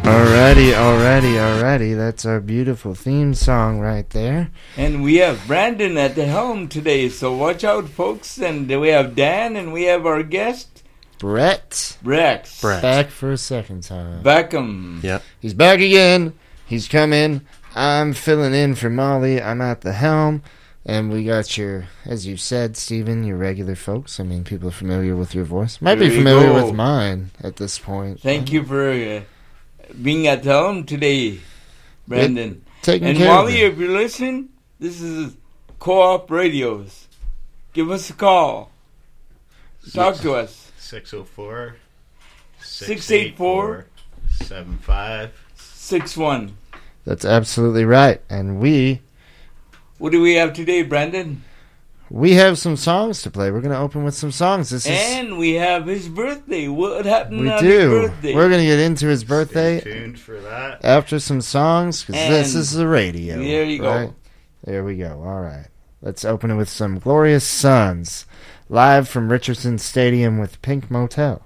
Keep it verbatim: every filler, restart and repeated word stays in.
Alrighty, alrighty, alrighty. That's our beautiful theme song right there. And we have Brandon at the helm today, so watch out, folks. And we have Dan, and we have our guest, Brett. Rex. Brett. Back for a second time. Beckham. Yep. He's back again. He's coming. I'm filling in for Molly. I'm at the helm. And we got your, as you said, Stephen, your regular folks. I mean, people are familiar with your voice. Might There be you familiar go. with mine at this point. Thank you for uh, being at the helm today, Brandon. It, taking and care Molly, of if you're listening, this is Co-op Radios. Give us a call. Talk to us. six oh four, six eight four, seven five six one. That's absolutely right. And we... What do we have today, Brandon? We have some songs to play. We're going to open with some songs. This is... And we have his birthday. What happened We on do. his birthday? We're going to get into his birthday. Stay tuned for that. After some songs, because And this is the radio. there you go. right? There we go. All right. Let's open it with some Glorious Sons, live from Richardson Stadium with Pink Motel.